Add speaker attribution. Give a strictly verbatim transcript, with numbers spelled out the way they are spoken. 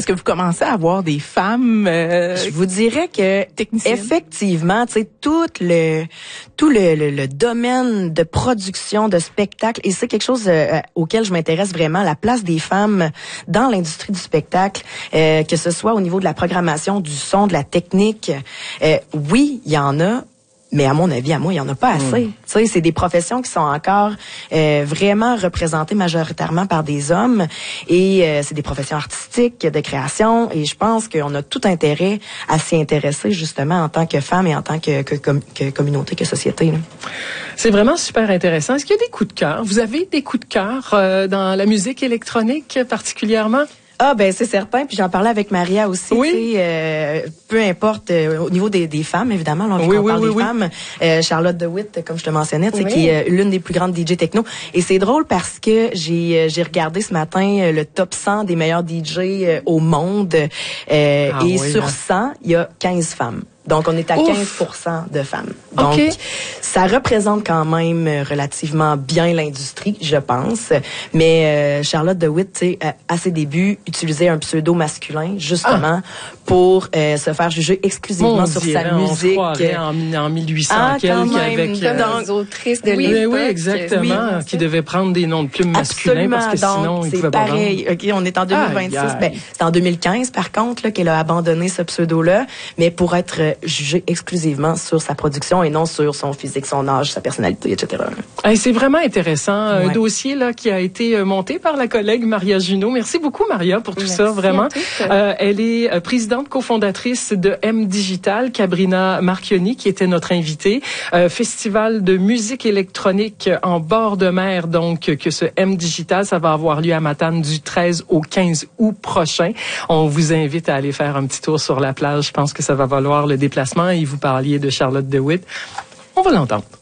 Speaker 1: que vous commencez à avoir des femmes euh,
Speaker 2: Je vous dirais que effectivement, tu sais, tout le tout le, le, le domaine de production de spectacle, et c'est quelque chose euh, auquel je m'intéresse vraiment, la place des femmes dans l'industrie du spectacle, euh, que ce soit au niveau de la programmation, du son, de la technique. Euh, oui, il y en a. Mais à mon avis, à moi, il y en a pas assez. Mm. Tu sais, c'est des professions qui sont encore euh, vraiment représentées majoritairement par des hommes, et euh, c'est des professions artistiques, de création, et je pense qu'on a tout intérêt à s'y intéresser justement en tant que femme et en tant que, que, que, que communauté, que société. Là.
Speaker 3: C'est vraiment super intéressant. Est-ce qu'il y a des coups de cœur? Vous avez des coups de cœur euh, dans la musique électronique particulièrement?
Speaker 2: Ah ben c'est certain, puis j'en parlais avec Maria aussi.
Speaker 3: Oui.
Speaker 2: Tu sais, euh, peu importe euh, au niveau des, des femmes, évidemment, là, on,
Speaker 3: oui,
Speaker 2: on
Speaker 3: oui,
Speaker 2: parle
Speaker 3: oui,
Speaker 2: des
Speaker 3: oui.
Speaker 2: femmes. Euh, Charlotte DeWitt, comme je te mentionnais, tu sais,
Speaker 1: Oui.
Speaker 2: qui est euh, l'une des plus grandes D J techno. Et c'est drôle parce que j'ai euh, j'ai regardé ce matin euh, le top cent des meilleurs D J euh, au monde, euh,
Speaker 3: Ah,
Speaker 2: et
Speaker 3: oui,
Speaker 2: sur
Speaker 3: hein.
Speaker 2: cent, il y a quinze femmes. Donc, on est à
Speaker 3: Ouf.
Speaker 2: quinze pour cent de femmes. Donc,
Speaker 3: okay.
Speaker 2: ça représente quand même relativement bien l'industrie, je pense. Mais euh, Charlotte DeWitt, tu sais, à ses débuts, utilisait un pseudo masculin, justement, ah. pour euh, se faire juger exclusivement
Speaker 3: Mon
Speaker 2: sur
Speaker 3: Dieu,
Speaker 2: sa
Speaker 3: on
Speaker 2: musique.
Speaker 3: Se en, en mille huit cents
Speaker 2: ah,
Speaker 3: quelques,
Speaker 2: même,
Speaker 3: avec
Speaker 1: comme euh, les autrices de
Speaker 3: oui,
Speaker 1: l'époque.
Speaker 3: Oui, exactement, oui, qui devaient prendre des noms de plumes masculins.
Speaker 2: Absolument.
Speaker 3: Parce que
Speaker 2: donc,
Speaker 3: sinon, ils
Speaker 2: c'est
Speaker 3: pouvaient
Speaker 2: pareil.
Speaker 3: pas vendre.
Speaker 2: OK, on est en deux mille vingt-six.
Speaker 3: Aïe, aïe.
Speaker 2: Ben, c'est en deux mille quinze, par contre, là, qu'elle a abandonné ce pseudo-là, mais pour être jugée exclusivement sur sa production et non sur son physique, son âge, sa personnalité, et cetera.
Speaker 3: Hey, c'est vraiment intéressant. Ouais. Un dossier là qui a été monté par la collègue Maria Junot. Merci beaucoup, Maria, pour tout
Speaker 1: Merci
Speaker 3: ça, vraiment.
Speaker 1: Euh,
Speaker 3: elle est présidente cofondatrice de M Digital, Cabrina Marchioni, qui était notre invitée. Euh, festival de musique électronique en bord de mer, donc, que ce M Digital, ça va avoir lieu à Matane du treize au quinze août prochain. On vous invite à aller faire un petit tour sur la plage. Je pense que ça va valoir le déplacement, et vous parliez de Charlotte DeWitt. On va l'entendre.